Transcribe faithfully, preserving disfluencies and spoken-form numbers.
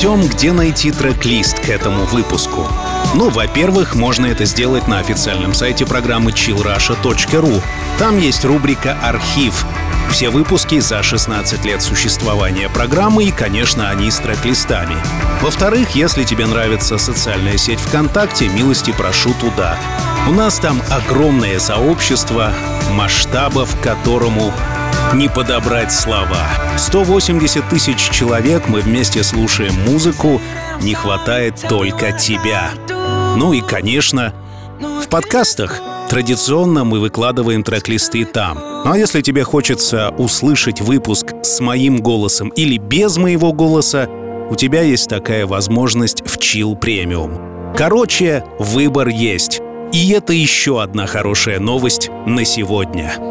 Артем, где найти трек-лист к этому выпуску? Ну, во-первых, можно это сделать на официальном сайте программы чилл раша точка ру. Там есть рубрика «Архив». Все выпуски за шестнадцать лет существования программы, и, конечно, они с трек-листами. Во-вторых, если тебе нравится социальная сеть ВКонтакте, милости прошу туда. У нас там огромное сообщество, масштабов которому не подобрать слова. сто восемьдесят тысяч человек, мы вместе слушаем музыку, не хватает только тебя. Ну и, конечно, в подкастах традиционно мы выкладываем трек-листы там. Ну а если тебе хочется услышать выпуск с моим голосом или без моего голоса, у тебя есть такая возможность в Chill Premium. Короче, выбор есть. И это еще одна хорошая новость на сегодня.